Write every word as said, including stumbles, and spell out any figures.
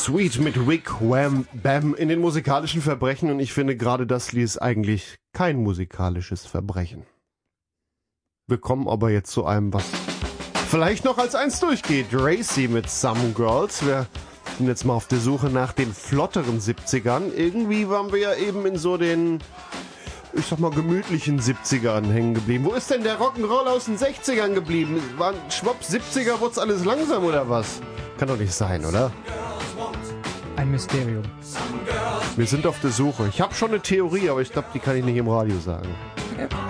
Sweet mit Wick Wham Bam in den musikalischen Verbrechen, und ich finde, gerade das Lied ist eigentlich kein musikalisches Verbrechen. Wir kommen aber jetzt zu einem, was vielleicht noch als eins durchgeht. Racy mit Some Girls. Wir sind jetzt mal auf der Suche nach den flotteren siebzigern. Irgendwie waren wir ja eben in so den, ich sag mal, gemütlichen siebzigern hängen geblieben. Wo ist denn der Rock'n'Roll aus den sechzigern geblieben? Waren schwupp, siebziger, wurd's alles langsam oder was? Kann doch nicht sein, oder? Ein Mysterium. Wir sind auf der Suche. Ich habe schon eine Theorie, aber ich glaube, die kann ich nicht im Radio sagen.